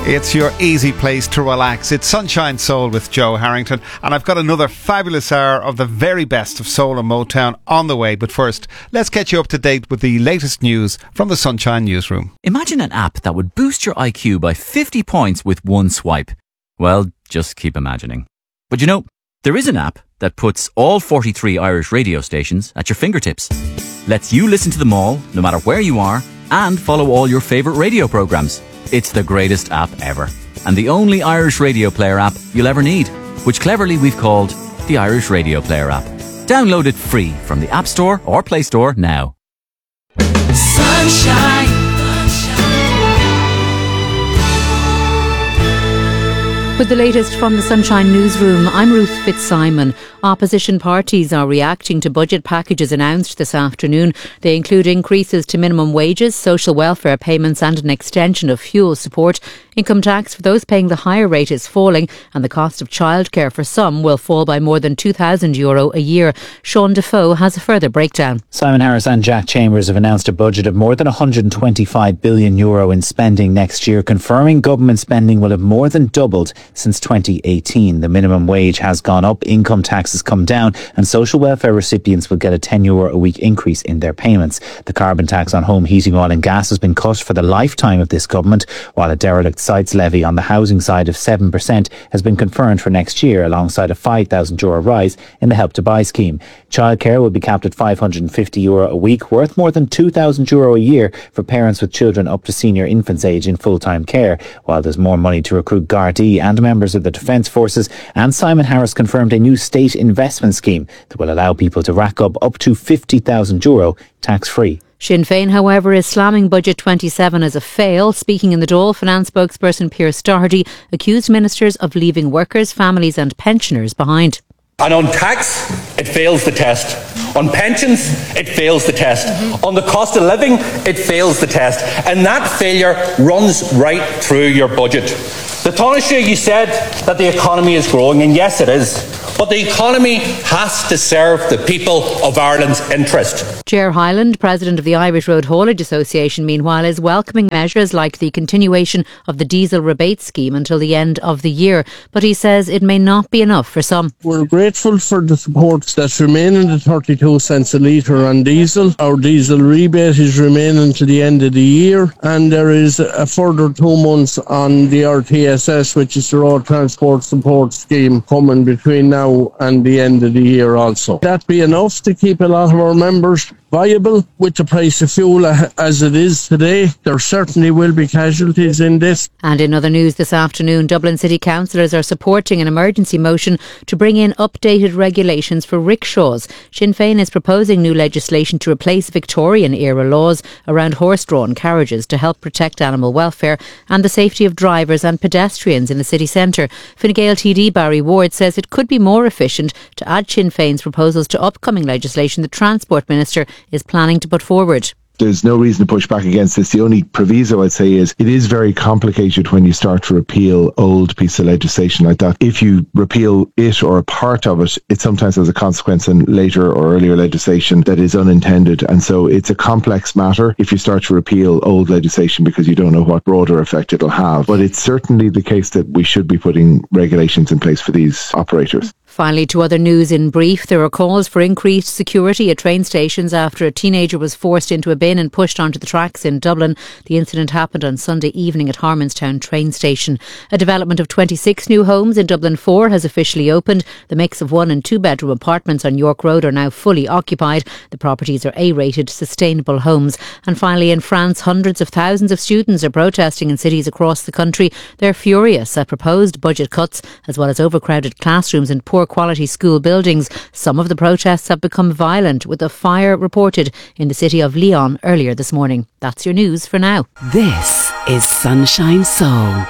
It's your easy place to relax. It's Sunshine Soul with Joe Harrington, and I've got another fabulous hour of the very best of soul and Motown on the way. But first, let's get you up to date with the latest news from the Sunshine Newsroom. Imagine an app that would boost your IQ by 50 points with one swipe. Well, just keep imagining. But you know, there is an app that puts all 43 Irish radio stations at your fingertips. Lets you listen to them all, no matter where you are, and follow all your favourite radio programmes. It's the greatest app ever, and the only Irish radio player app you'll ever need, which cleverly we've called the Irish Radio Player app. Download it free from the App Store or Play Store now. Sunshine. With the latest from the Sunshine Newsroom, I'm Ruth Fitzsimon. Opposition parties are reacting to budget packages announced this afternoon. They include increases to minimum wages, social welfare payments and an extension of fuel support. Income tax for those paying the higher rate is falling, and the cost of childcare for some will fall by more than €2,000 a year. Sean Defoe has a further breakdown. Simon Harris and Jack Chambers have announced a budget of more than €125 billion in spending next year, confirming government spending will have more than doubled since 2018. The minimum wage has gone up, income tax has come down, and social welfare recipients will get a €10 a week increase in their payments. The carbon tax on home heating, oil and gas has been cut for the lifetime of this government, while a derelict sites levy on the housing side of 7% has been confirmed for next year, alongside a €5,000 rise in the Help to Buy scheme. Childcare will be capped at €550 a week, worth more than €2,000 a year for parents with children up to senior infants age in full-time care, while there's more money to recruit Gardaí and members of the Defence Forces. And Simon Harris confirmed a new state investment scheme that will allow people to rack up to €50,000 tax-free. Sinn Féin, however, is slamming Budget 27 as a fail. Speaking in the Dáil, finance spokesperson Pearse Doherty accused ministers of leaving workers, families and pensioners behind. And on tax, it fails the test. On pensions, it fails the test. On the cost of living, it fails the test. And that failure runs right through your budget. The Taoiseach, you said that the economy is growing, and yes, it is. But the economy has to serve the people of Ireland's interest. Ger Hyland, president of the Irish Road Haulage Association, meanwhile, is welcoming measures like the continuation of the diesel rebate scheme until the end of the year. But he says it may not be enough for some. We're grateful for the supports that remain in the 32 cents a litre on diesel. Our diesel rebate is remaining to the end of the year, and there is a further 2 months on the RTSS, which is the Road Transport Support Scheme, coming between now and the end of the year also. That be enough to keep a lot of our members viable with the price of fuel as it is today. There certainly will be casualties in this. And in other news this afternoon, Dublin City councillors are supporting an emergency motion to bring in updated regulations for rickshaws. Sinn Féin is proposing new legislation to replace Victorian-era laws around horse-drawn carriages to help protect animal welfare and the safety of drivers and pedestrians in the city centre. Fine Gael TD Barry Ward says it could be more efficient to add Sinn Féin's proposals to upcoming legislation the Transport Minister is planning to put forward. There's no reason to push back against this. The only proviso I'd say is it is very complicated when you start to repeal old piece of legislation like that. If you repeal it or a part of it, it sometimes has a consequence in later or earlier legislation that is unintended. And so it's a complex matter if you start to repeal old legislation because you don't know what broader effect it'll have. But it's certainly the case that we should be putting regulations in place for these operators. Finally, to other news in brief, there are calls for increased security at train stations after a teenager was forced into a bin and pushed onto the tracks in Dublin. The incident happened on Sunday evening at Harmonstown train station. A development of 26 new homes in Dublin 4 has officially opened. The mix of 1- and 2-bedroom apartments on York Road are now fully occupied. The properties are A-rated sustainable homes. And finally, in France, hundreds of thousands of students are protesting in cities across the country. They're furious at proposed budget cuts as well as overcrowded classrooms and poor quality school buildings. Some of the protests have become violent, with a fire reported in the city of Lyon earlier this morning. That's your news for now. This is Sunshine Soul.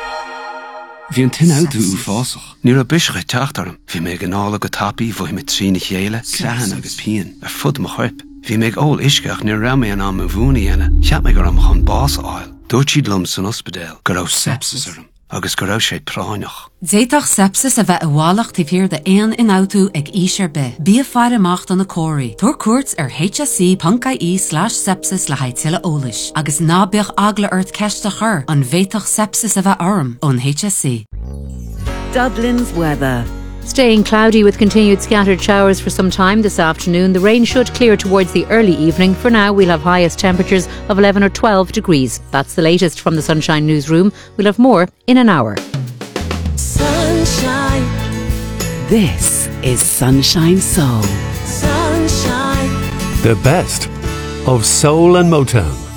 Bhí an tin out ú fásach. Níor a bisre teachtarm. Bhí me gnála go tapi bhí me trína chéile, clehan agus pian, fud mo chuip. Bhí me ól isceach níor ra me an am a bhúni ene. Cheap me gur am chun bás áil. Dúirt siad lum san ospedéil, gur ó sepsis arm. agus go raibh sé práineach. Déitach sepsis a bheith bhálacht i bhíor de éan in autú ag ísir be. Bí a fear amach an na cóirí. Tuair cuairt ar hsc.ie/sepsis le haid tuile eolais. Agus ná beag agla ort ceiste chur an bhéitach sepsis a bheith orm ón HSC. Dublin's weather. Staying cloudy with continued scattered showers for some time this afternoon. The rain should clear towards the early evening. For now, we'll have highest temperatures of 11 or 12 degrees. That's the latest from the Sunshine Newsroom. We'll have more in an hour. Sunshine. This is Sunshine Soul. Sunshine. The best of soul and Motown.